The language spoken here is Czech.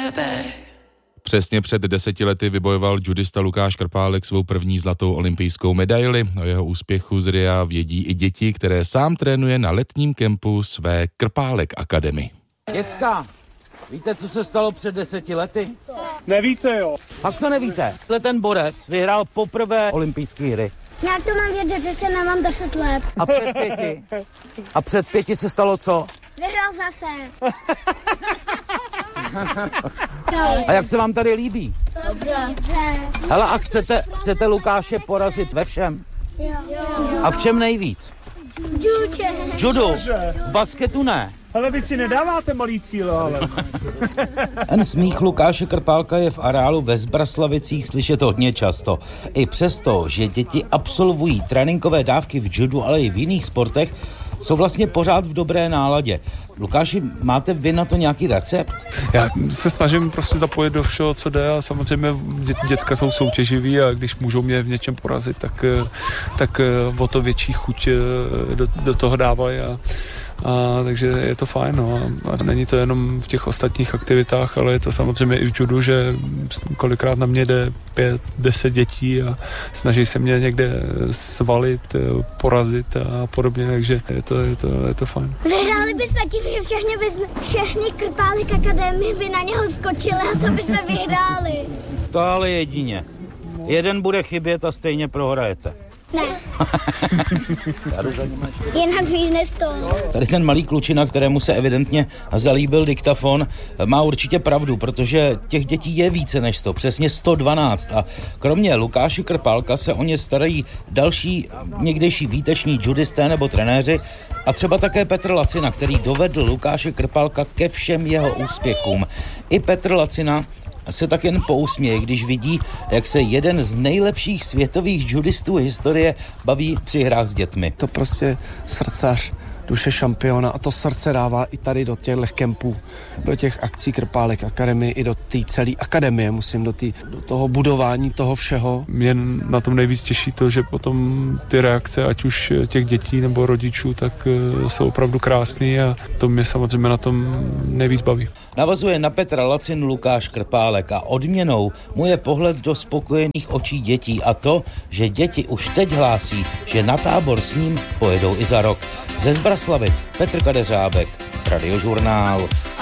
Přesně před 10 lety vybojoval judista Lukáš Krpálek svou první zlatou olympijskou medaili. O jeho úspěchu z Ria vědí i děti, které sám trénuje na letním kempu své Krpálek Academy. Děcka, víte, co se stalo před 10 lety? Nevíte, jo. Fakt to nevíte? Ten borec vyhrál poprvé olympijské hry. Já to mám vědět, že se nemám 10 let. A před 5 se stalo co? Vyhrál zase. A jak se vám tady líbí? Dobře. Hele, a chcete Lukáše porazit ve všem? Jo. A v čem nejvíc? Judu. V basketu ne. Ale vy si nedáváte malý cíl, ale... Ten smích Lukáše Krpálka je v areálu ve Zbraslavicích slyšet hodně často. I přesto, že děti absolvují tréninkové dávky v judu, ale i v jiných sportech, jsou vlastně pořád v dobré náladě. Lukáši, máte vy na to nějaký recept? Já se snažím prostě zapojit do všeho, co jde, a samozřejmě děcka jsou soutěživí a když můžou mě v něčem porazit, tak o to větší chuť do toho dávají a takže je to fajn, no. A není to jenom v těch ostatních aktivitách, ale je to samozřejmě i v judu, že kolikrát na mě jde 5-10 dětí a snaží se mě někde svalit, porazit a podobně, takže je to fajn. Vyhráli bychom tím, že všechny Krpálek Academy by na něho skočili a to bychom vyhráli. To ale jedině. Jeden bude chybět a stejně prohrajete. Ne. Je nás víc než 100. Tady ten malý klučina, kterému se evidentně zalíbil diktafon, má určitě pravdu, protože těch dětí je více než 100, přesně 112. A kromě Lukáše Krpálka se o ně starají další někdejší výteční judisté nebo trenéři a třeba také Petr Lacina, který dovedl Lukáše Krpálka ke všem jeho úspěchům. I Petr Lacina se tak jen pousměje, když vidí, jak se jeden z nejlepších světových judistů historie baví při hrách s dětmi. To prostě srdcař, duše šampiona a to srdce dává i tady do těchto kempů, do těch akcí Krpálek Academy i do té celé akademie, do toho budování toho všeho. Mě na tom nejvíc těší to, že potom ty reakce, ať už těch dětí nebo rodičů, tak jsou opravdu krásný a to mě samozřejmě na tom nejvíc baví. Navazuje na Petra Lacinu Lukáš Krpálek a odměnou mu je pohled do spokojených očí dětí a to, že děti už teď hlásí, že na tábor s ním pojedou i za rok. Ze Zbraslavic Petr Kadeřábek, Radiožurnál.